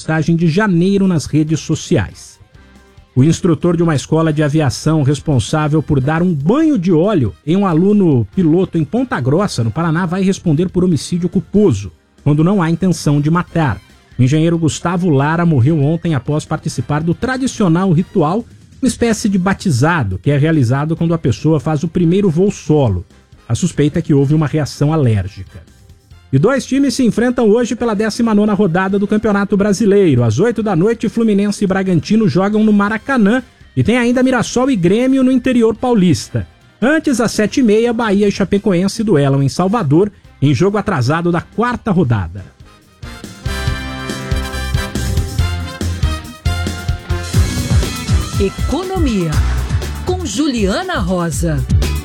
postagem de janeiro nas redes sociais. O instrutor de uma escola de aviação responsável por dar um banho de óleo em um aluno piloto em Ponta Grossa, no Paraná, vai responder por homicídio culposo, quando não há intenção de matar. O engenheiro Gustavo Lara morreu ontem após participar do tradicional ritual, uma espécie de batizado, que é realizado quando a pessoa faz o primeiro voo solo. A suspeita é que houve uma reação alérgica. E 2 times se enfrentam hoje pela 19ª rodada do Campeonato Brasileiro. Às 8 da noite, Fluminense e Bragantino jogam no Maracanã e tem ainda Mirassol e Grêmio no interior paulista. Antes, às 7h30, Bahia e Chapecoense duelam em Salvador, em jogo atrasado da 4ª rodada. Economia, com Juliana Rosa.